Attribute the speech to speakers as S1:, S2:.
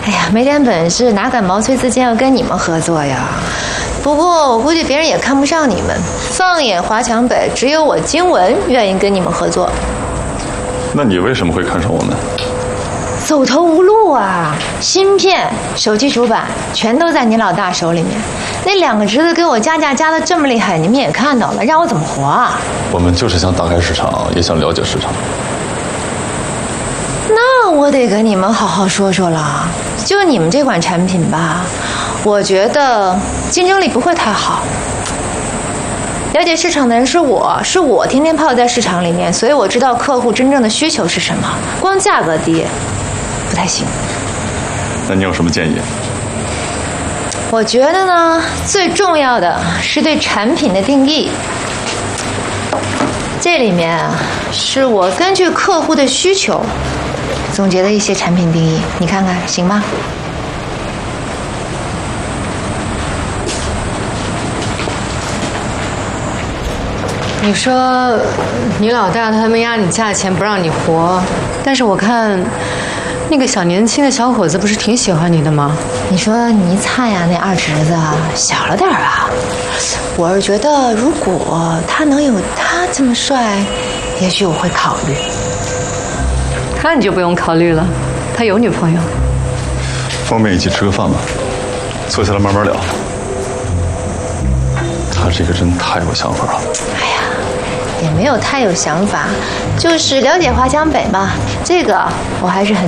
S1: 哎呀，没点本事，哪敢毛遂自荐要跟你们合作呀？不过我估计别人也看不上你们。放眼华强北，只有我经文愿意跟你们合作。
S2: 那你为什么会看上我们？
S1: 走投无路啊！芯片、手机主板全都在你老大手里面。那2个侄子给我加价加得这么厉害，你们也看到了，让我怎么活啊？
S2: 我们就是想打开市场，也想了解市场。
S1: 那我得跟你们好好说说了。就你们这款产品吧，我觉得竞争力不会太好。了解市场的人是我天天泡在市场里面，所以我知道客户真正的需求是什么。光价格低，不太行。
S2: 那你有什么建议？
S1: 我觉得呢，最重要的是对产品的定义。这里面啊，是我根据客户的需求总结的一些产品定义，你看看行吗？
S3: 你说你老大他们压你价钱不让你活，但是我看那个小年轻的小伙子不是挺喜欢你的吗？
S1: 你说倪灿呀，那2侄子小了点吧？我是觉得如果他能有他这么帅，也许我会考虑。
S3: 那你就不用考虑了，他有女朋友。
S2: 方便一起吃个饭吗？坐下来慢慢聊。他这个人太有想法了。
S1: 哎呀，也没有太有想法，就是了解华强北嘛，这个我还是很